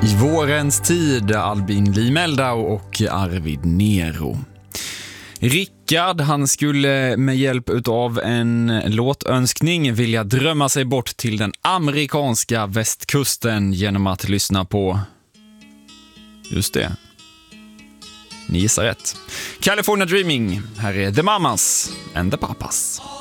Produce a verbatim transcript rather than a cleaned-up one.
I vårens tid, Albin Lee Meldau och Arvid Nero. Rickard, han skulle med hjälp av en låtönskning vilja drömma sig bort till den amerikanska västkusten genom att lyssna på, just det, ni gissar rätt, California Dreaming. Här är The Mamas and the Papas.